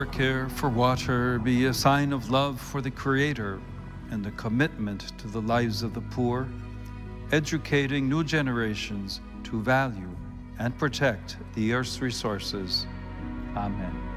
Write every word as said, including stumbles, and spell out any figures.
Our care for water be a sign of love for the Creator and a commitment to the lives of the poor, educating new generations to value and protect the earth's resources. Amen.